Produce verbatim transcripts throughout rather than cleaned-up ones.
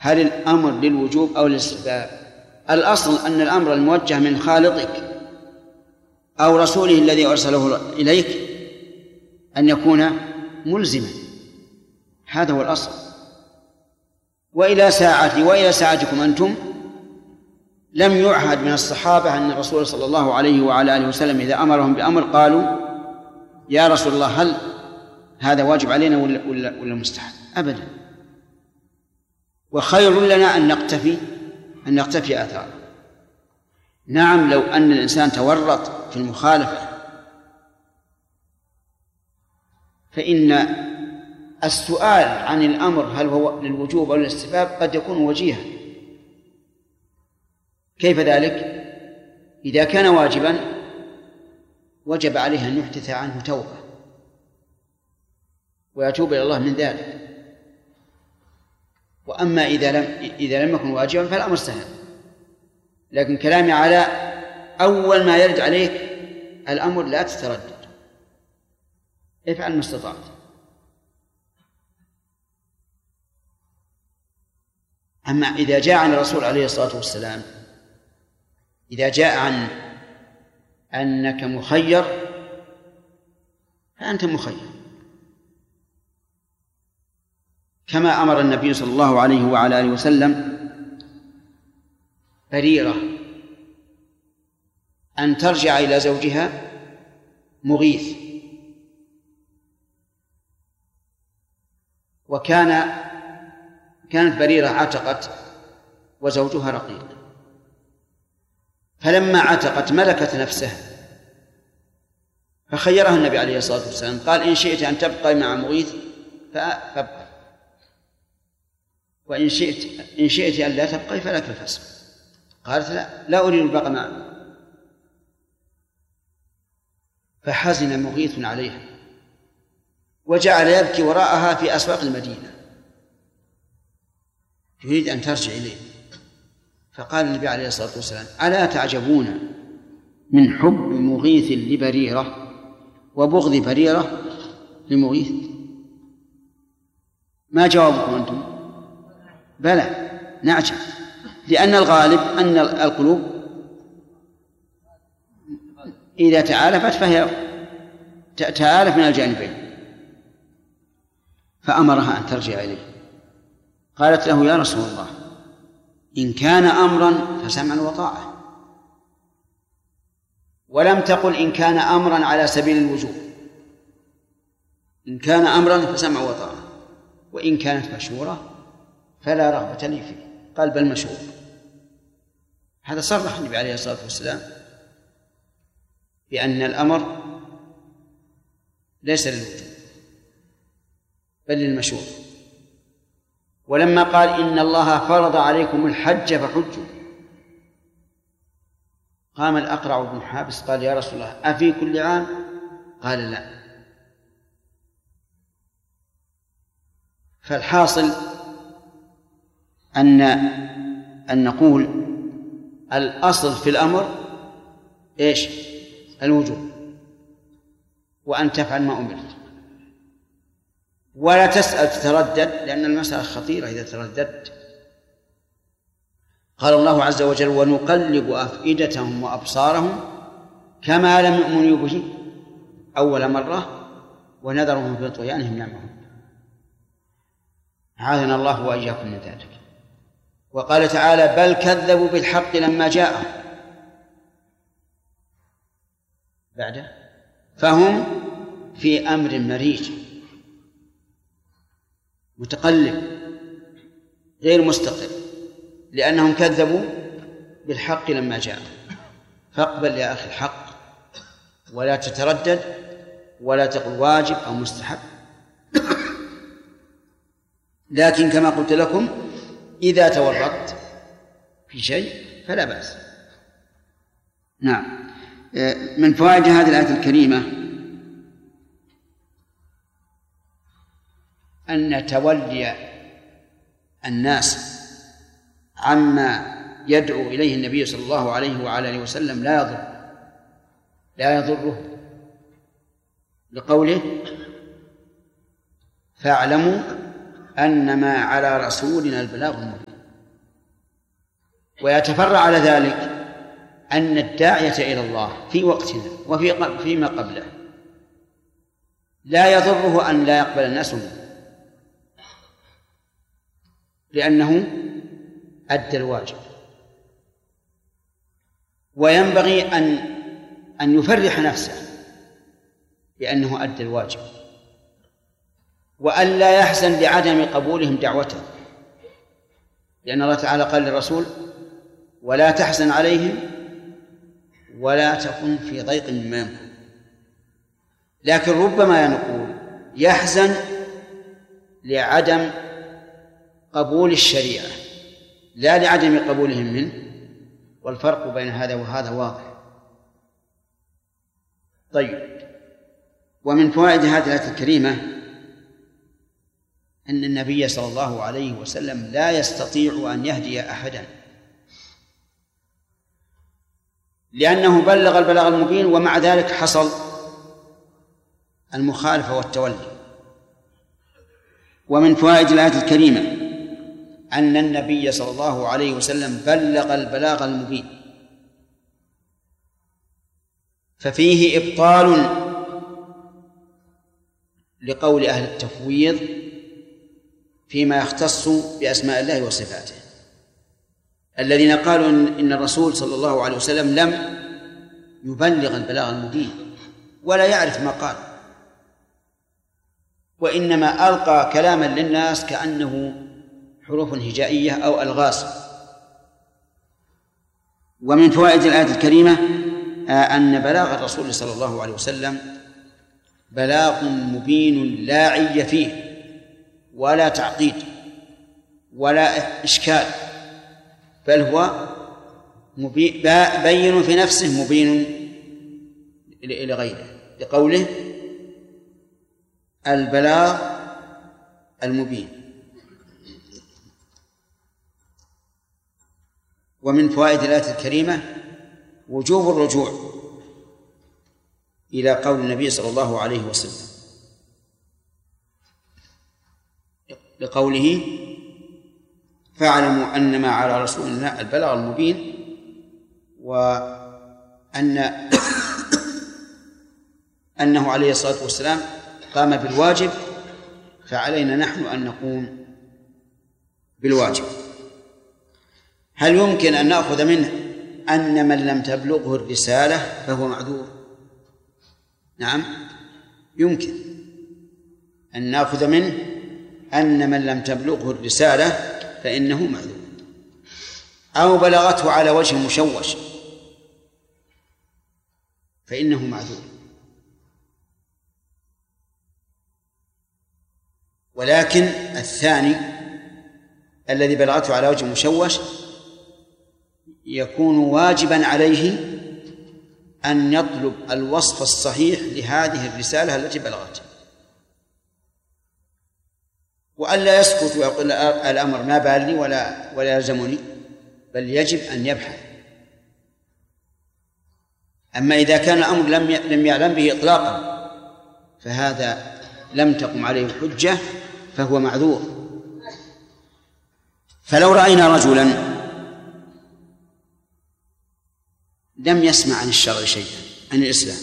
هل الأمر للوجوب أو للاستحباب؟ الأصل أن الأمر الموجه من خالقك أو رسوله الذي أرسله إليك أن يكون ملزما، هذا هو الأصل. وإلى ساعتي وإلى ساعتكم أنتم لم يعهد من الصحابة أن الرسول صلى الله عليه وعلى آله وسلم إذا أمرهم بأمر قالوا يا رسول الله هل هذا واجب علينا ولا, ولا, ولا مستحب؟ أبدا. وخير لنا أن نقتفي أن نقتفي آثاره. نعم، لو أن الإنسان تورط في المخالفة فإن السؤال عن الأمر هل هو للوجوب أو للاستحباب قد يكون وجيها. كيف ذلك؟ إذا كان واجبا وجب عليه أن يحدث عنه توبة ويتوب إلى الله من ذلك. وأما إذا لم إذا لم يكن واجبا فالأمر سهل. لكن كلامي على أول ما يرد عليك الأمر لا تتردد، افعل ما استطعت. أما إذا جاء عن الرسول عليه الصلاة والسلام، إذا جاء عن أنك مخير فأنت مخير، كما أمر النبي صلى الله عليه وعلى آله وسلم بريرة أن ترجع إلى زوجها مغيث، وكان كانت بريرة عتقت وزوجها رقيق، فلما عتقت ملكت نفسها فخيرها النبي عليه الصلاة والسلام، قال إن شئت أن تبقى مع مغيث فابقى، وإن شئت إن شئت أن لا تبقي فلك الفسخ. قالت لا لا أريد البقاء معه، فحزن مغيث عليها وجعل يبكي وراءها في أسواق المدينة يريد أن ترجع إليه. فقال النبي عليه الصلاة والسلام ألا تعجبون من حب مغيث لبريرة وبغض بريرة لمغيث؟ ما جوابكم أنتم؟ بلى نعجب، لأن الغالب أن القلوب إذا تعالفت فهي تآلف من الجانبين. فأمرها أن ترجع إليه. قالت له يا رسول الله إن كان أمرا فسمعا وطاعة، ولم تقل إن كان أمرا على سبيل الوجوب. إن كان أمرا فسمع وطاعة، وإن كانت مشورة فلا رغبة لي فيه. قال بل مشورة. هذا صرح النبي عليه الصلاة والسلام بأن الأمر ليس للوجوب بل للمشورة. ولما قال إن الله فرض عليكم الحج فحجوا، قام الأقرع بن حابس قال يا رسول الله أفي كل عام؟ قال لا. فالحاصل أن أن نقول الأصل في الأمر إيش؟ الوجوب، وأن تفعل ما أمرت، ولا تسأل تتردد، لأن المسألة خطيرة إذا ترددت. قال الله عز وجل ونقلب أفئدتهم وأبصارهم كما لم يؤمنوا به أول مرة ونذرهم في طغيانهم يعمهون. عاذنا الله وإياكم من ذلك. وقال تعالى بل كذبوا بالحق لما جاءهم بعده فهم في أمر مريج متقلب غير مستقر، لأنهم كذبوا بالحق لما جاءهم. فاقبل يا أخي الحق ولا تتردد ولا تقل واجب أو مستحب، لكن كما قلت لكم إذا تورطت في شيء فلا بأس. نعم. من فوائد هذه الآية الكريمة أن تولي الناس عما يدعو إليه النبي صلى الله عليه وعلى آله وسلم لا يضر لا يضره، لقوله فاعلموا أنما على رسولنا البلاغ المبين. ويتفرع على ذلك أن الداعية إلى الله في وقتنا وفي فيما قبله لا يضره أن لا يقبل الناس منه، لأنه أدى الواجب، وينبغي أن أن يفرح نفسه بأنه أدى الواجب، وأن لا يحزن لعدم قبولهم دعوته، لأن الله تعالى قال للرسول: ولا تحزن عليهم ولا تكن في ضيق مما يمكرون. لكن ربما نقول يحزن لعدم قبول الشريعة لا لعدم قبولهم منه، والفرق بين هذا وهذا واضح. طيب، ومن فوائد هذه الآية الكريمة أن النبي صلى الله عليه وسلم لا يستطيع أن يهدي أحدا، لأنه بلغ البلاغ المبين ومع ذلك حصل المخالفة والتولي. ومن فوائد الآية الكريمة أن النبي صلى الله عليه وسلم بلغ البلاغ المبين، ففيه إبطال لقول أهل التفويض فيما يختص بأسماء الله وصفاته، الذين قالوا إن الرسول صلى الله عليه وسلم لم يبلغ البلاغ المبين ولا يعرف ما قال، وإنما ألقى كلاما للناس كأنه حروف هجائية أو ألغاز. ومن فوائد الآية الكريمة أن بلاغ الرسول صلى الله عليه وسلم بلاغ مبين لا عي فيه ولا تعقيد ولا إشكال، بل هو بين في نفسه مبين لغيره، لقوله البلاغ المبين. ومن فوائد الآية الكريمة وجوب الرجوع إلى قول النبي صلى الله عليه وسلم لقوله: فاعلموا أنما على رسولنا البلاغ المبين، وأن أنه عليه الصلاة والسلام قام بالواجب، فعلينا نحن أن نقوم بالواجب. هل يمكن أن نأخذ منه أن من لم تبلغه الرسالة فهو معذور؟ نعم، يمكن أن نأخذ منه أن من لم تبلغه الرسالة فإنه معذور، أو بلغته على وجه مشوش فإنه معذور. ولكن الثاني الذي بلغته على وجه مشوش يكون واجبا عليه أن يطلب الوصف الصحيح لهذه الرسالة التي بلغته، وألا يسكت ويقول الأمر ما بالي ولا ولا يلزمني، بل يجب أن يبحث. أما إذا كان الأمر لم لم يعلم به إطلاقا فهذا لم تقم عليه الحجة فهو معذور. فلو رأينا رجلا لم يسمع عن الشرع شيئا، عن الإسلام،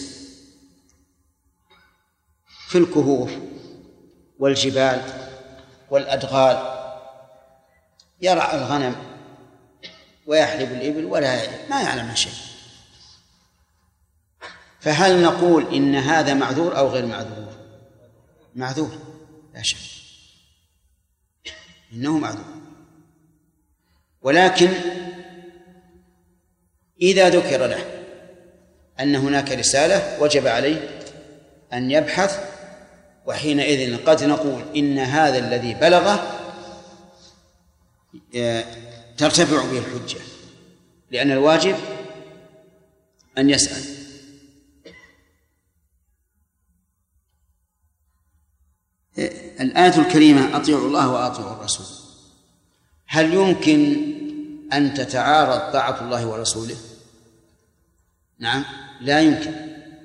في الكهوف والجبال والأدغال يرعى الغنم ويحلب الإبل ولا ما يعلم شيء، فهل نقول إن هذا معذور أو غير معذور؟ معذور لا شك، إنه معذور. ولكن إذا ذكر له أن هناك رسالة وجب عليه أن يبحث، وحينئذ قد نقول إن هذا الذي بلغه ترتفع به الحجة، لأن الواجب أن يسأل. الآية الكريمة أطيعوا الله وأطيعوا الرسول، هل يمكن أن تتعارض طاعة الله ورسوله؟ نعم، لا يمكن.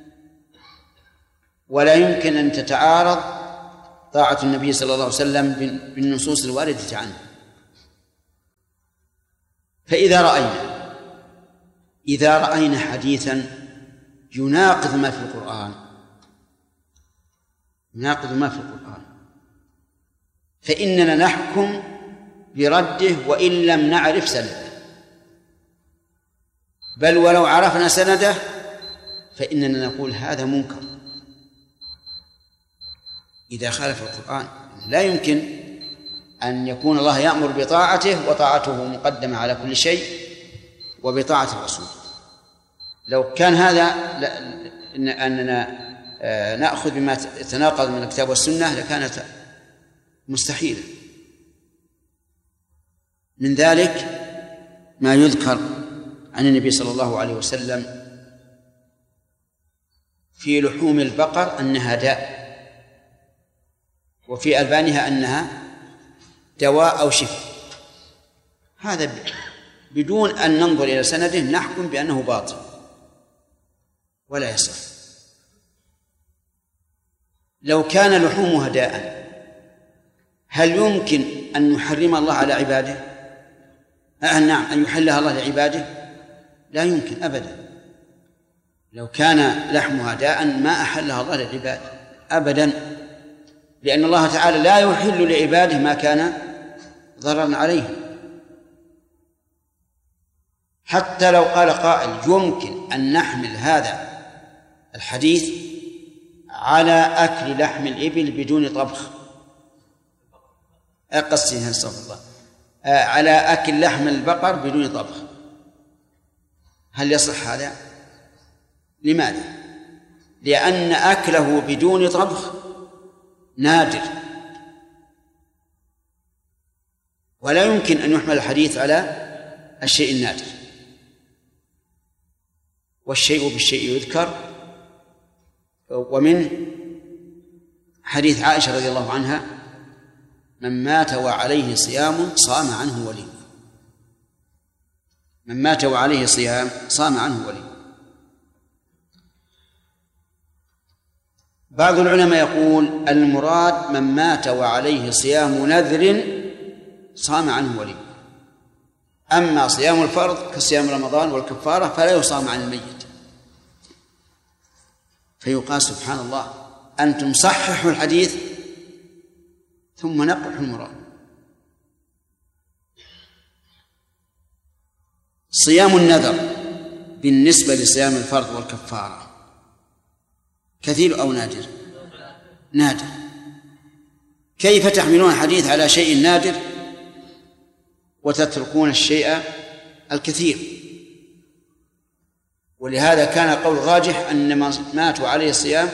ولا يمكن أن تتعارض طاعة النبي صلى الله عليه وسلم بالنصوص الواردة عنه، فإذا رأينا إذا رأينا حديثا يناقض ما في القرآن يناقض ما في القرآن فإننا نحكم برده وإن لم نعرف سنده، بل ولو عرفنا سنده فإننا نقول هذا منكر إذا خالف القرآن. لا يمكن أن يكون الله يأمر بطاعته وطاعته مقدمة على كل شيء وبطاعة الرسول. لو كان هذا أننا نأخذ بما تناقض من الكتاب والسنة لكانت مستحيلة. من ذلك ما يذكر عن النبي صلى الله عليه وسلم في لحوم البقر أنها داء، وفي ألبانها أنها دواء أو شفاء. هذا بدون أن ننظر إلى سنده نحكم بأنه باطل ولا يصح. لو كان لحومها داء هل يمكن أن يحرم الله على عباده؟ آه نعم، أن يحلها الله لعباده؟ لا يمكن أبدا. لو كان لحمها داء ما أحلها الله للعباد أبدا، لأن الله تعالى لا يحل لعباده ما كان ضررا عليهم. حتى لو قال قائل يمكن أن نحمل هذا الحديث على أكل لحم الإبل بدون طبخ، أقصدها استغفر الله، على أكل لحم البقر بدون طبخ، هل يصح هذا؟ لماذا؟ لأن أكله بدون طبخ نادر، ولا يمكن أن يحمل الحديث على الشيء النادر. والشيء بالشيء يذكر. ومن حديث عائشة رضي الله عنها من مات وعليه صيام صام عنه ولي، من مات وعليه صيام صام عنه ولي. بعض العلماء يقول المراد من مات وعليه صيام نذر صام عنه ولي، أما صيام الفرض كصيام رمضان والكفارة فلا يصام عن الميت. فيقال سبحان الله أنتم صححوا الحديث ثم نقحوا المراد. صيام النذر بالنسبة لصيام الفرض والكفارة كثير أو نادر؟ نادر. كيف تحملون الحديث على شيء نادر وتتركون الشيء الكثير؟ ولهذا كان قول راجح أن من ماتوا عليه الصيام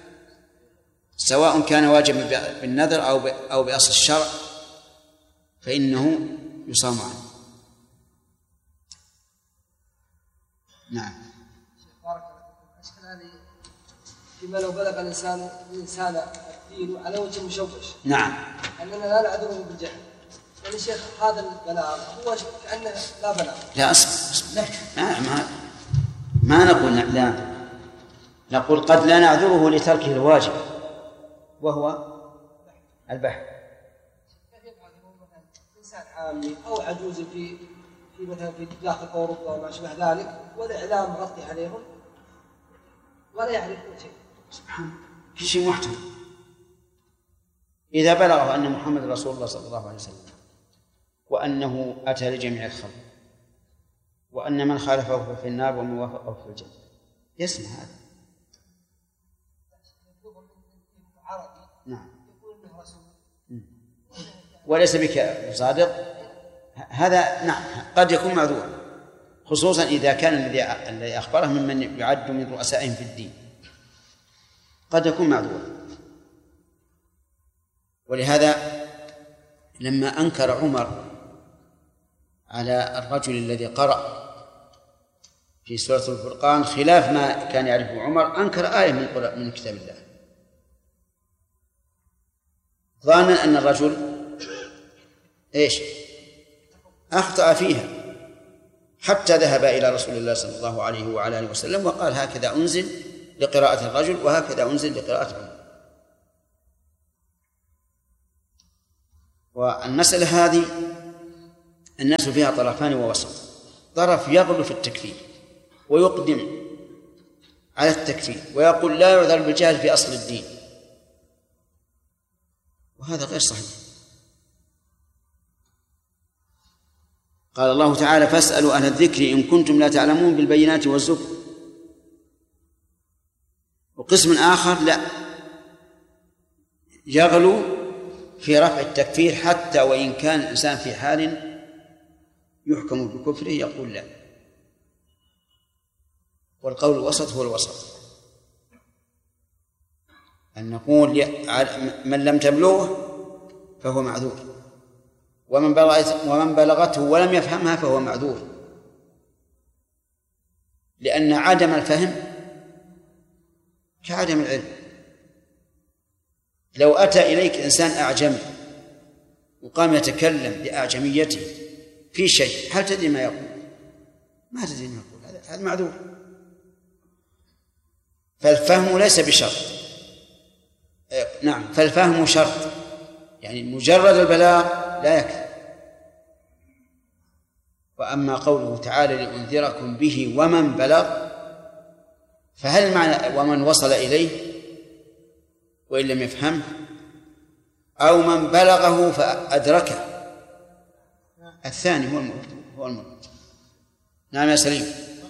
سواء كان واجبا بالنذر أو أو بأصل الشرع فإنه يصام عنه. نعم. بارك الله فيكم. فيما لو بلغ الإنسان الإنسان الدين على وجه مشوش. نعم. أننا لا نعذره بالجهل. يعني شيخ هذا البلاغ هو كأنه لا بلاغ. لا أصبر. لا ما ما نقول لا، نقول قد لا نعذره لتركه الواجب وهو البحث. كيف يفعل مثلا إنسان عامي أو عجوز في في مثلا في داخل أوروبا وما شابه ذلك والإعلام غطي عليهم ولا يعرف شيء؟ سبحان الله، كل شيء محتمل. إذا بلغه أن محمد رسول الله صلى الله عليه وسلم وأنه أتى لجميع الخلق وأن من خالفه في النار ومن وافقه في الجنة يسمع هذا. نعم. وليس بك صادق هذا. نعم قد يكون معذورا، خصوصا إذا كان الذي الذي أخبره ممن يعد من رؤسائهم في الدين، قد يكون معذورا. ولهذا لما أنكر عمر على الرجل الذي قرأ في سورة الفرقان خلاف ما كان يعرفه عمر، أنكر آية من من كتاب الله ظانا أن الرجل إيش أخطأ فيها، حتى ذهب إلى رسول الله صلى الله عليه وعلى آله وسلم وقال هكذا أنزل لقراءة الرجل وهكذا أنزل لقراءة عمر. والمسألة هذه الناس فيها طرفان ووسط، طرف يغلو في التكفير ويقدم على التكفير ويقول لا يعذر بالجهل في أصل الدين، وهذا غير صحيح. قال الله تعالى فاسألوا أهل الذكر إن كنتم لا تعلمون بالبينات والزبر. وقسم آخر لا، يغلو في رفع التكفير حتى وإن كان الإنسان في حال يحكم بكفره يقول لا. والقول الوسط هو الوسط، أن نقول من لم تبلغه فهو معذور، ومن بلغته ومن بلغته ولم يفهمها فهو معذور، لأن عدم الفهم كعدم العلم. لو أتى إليك إنسان أعجمي وقام يتكلم بأعجميته في شيء، هل تدري ما يقول؟ ما تدري ما يقول، هذا معذور. فالفهم ليس بشرط. نعم، فالفهم شرط، يعني مجرد البلاغ لا يكفي. وأما قوله تعالى لأنذركم به ومن بلغ، فهل معنى ومن وصل إليه وإن لم يفهمه، أو من بلغه فأدركه؟ الثاني هو المراد، هو المراد. نعم يا سليم.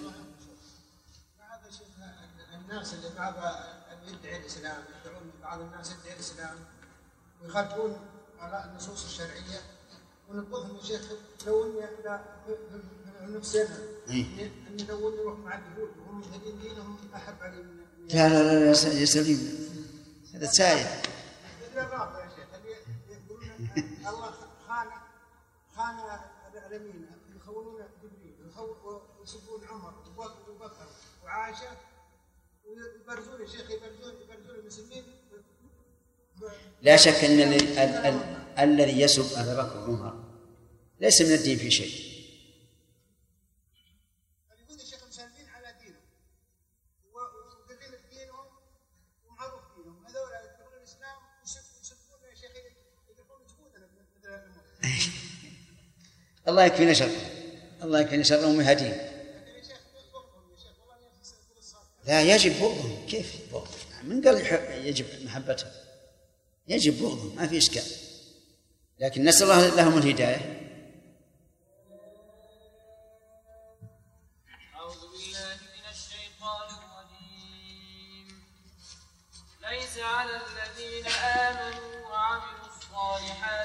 الناس اللي بعض يدعي الإسلام، يدعون بعض الناس يدعي الإسلام ويخالفون على النصوص الشرعية، ونقولهم يا شيخ لو اني لا نفسنا ان لو اني نروح مع اليهود وهم مهدين دينهم احب علي من لا لا لا يا سليم، هذا سائل. لا باطل يا شيخ، يقولون الله خان خان الامين، يخونون جبريل ويسبون عمر وبكر وعائشه ويبرزون يا شيخ، يبرزون يبرزون المسلمين. لا شك ان الذي يسب ابا بكر وعمر ليس من الدين في شيء. اليهود يا شيخ مسلمين على دينهم وقليل دينهم ومعروف دينهم، هذول يدخلون الاسلام ويسبون يا شيخ، يدخلون جهودنا مثل الامور. الله يكفينا شر، الله يكفينا شرهم ويهديهم. لا يجب بغضهم، كيف بغضهم؟ من قال يجب محبتهم؟ يجب بغضهم، ما في إشكال، لكن نسأل الله لهم الهداية. أعوذ بالله من الشيطان الرجيم. ليس على الذين آمنوا وعملوا الصالحات